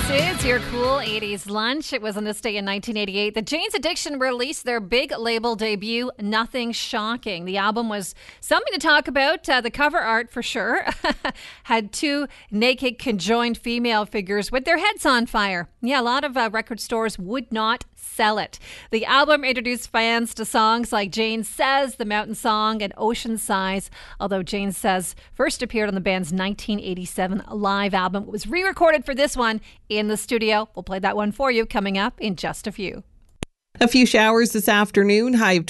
This is your cool 80s lunch. It was on this day in 1988 that Jane's Addiction released their big label debut, Nothing Shocking. The album was something to talk about. The cover art, for sure, had two naked conjoined female figures with their heads on fire. Yeah, a lot of record stores would not sell it. The album introduced fans to songs like Jane Says, The Mountain Song, and Ocean Sighs, although Jane Says first appeared on the band's 1987 live album. It was re-recorded for this one in the studio. We'll play that one for you coming up in just a few. A few showers this afternoon, high of